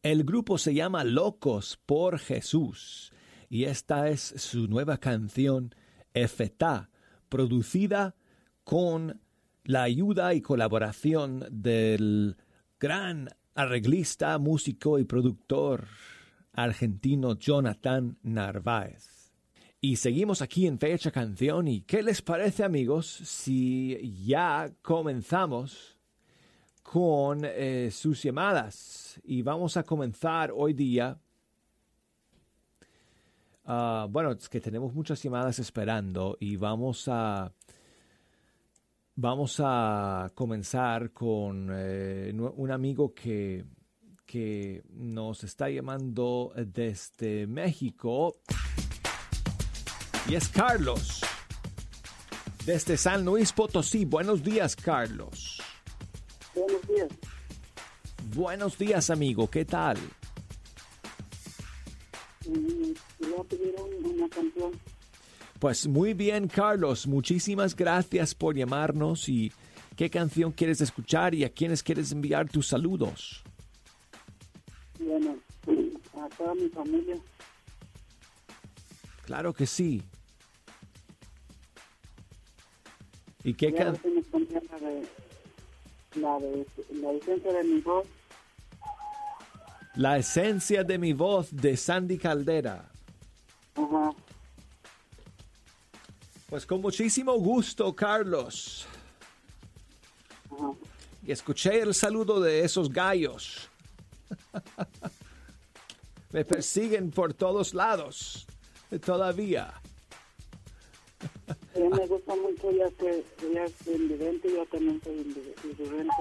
El grupo se llama Locos por Jesús y esta es su nueva canción, Efetá, producida con la ayuda y colaboración del gran arreglista, músico y productor argentino Jonathan Narváez. Y seguimos aquí en Fecha Canción. ¿Y qué les parece, amigos, si ya comenzamos con sus llamadas? Y vamos a comenzar hoy día. Bueno, es que tenemos muchas llamadas esperando y vamos a comenzar con un amigo que nos está llamando desde México. Y es Carlos, desde San Luis Potosí. Buenos días, Carlos. Buenos días. Buenos días, amigo. ¿Qué tal? Quería pedir una canción. Pues muy bien, Carlos. Muchísimas gracias por llamarnos. ¿Y qué canción quieres escuchar y a quiénes quieres enviar tus saludos? Bueno, a toda mi familia. Claro que sí. ¿Y qué canción? La esencia de mi voz. La esencia de mi voz de Sandy Caldera. Ajá. Pues con muchísimo gusto, Carlos. Ajá. Y escuché el saludo de esos gallos. Me persiguen por todos lados. Todavía. Ella me gusta mucho, ya que ella es invidente, yo también soy invidente.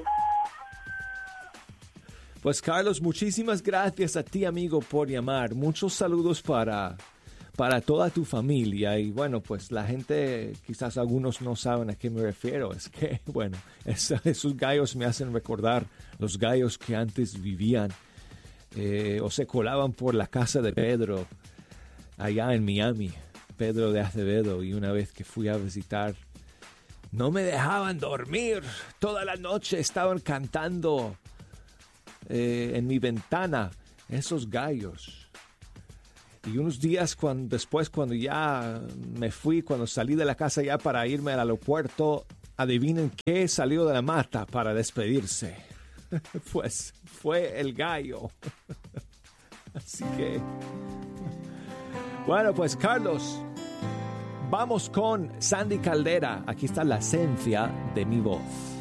Pues Carlos, muchísimas gracias a ti, amigo, por llamar. Muchos saludos para toda tu familia. Y bueno, pues la gente, quizás algunos no saben a qué me refiero. Es que, bueno, esos gallos me hacen recordar los gallos que antes vivían o se colaban por la casa de Pedro, allá en Miami. Pedro de Acevedo, y una vez que fui a visitar, no me dejaban dormir. Toda la noche estaban cantando en mi ventana esos gallos. Y unos días después, cuando ya me fui, cuando salí de la casa ya para irme al aeropuerto, adivinen qué salió de la mata para despedirse. Pues fue el gallo. Así que... Bueno, pues Carlos, vamos con Sandy Caldera. Aquí está la esencia de mi voz.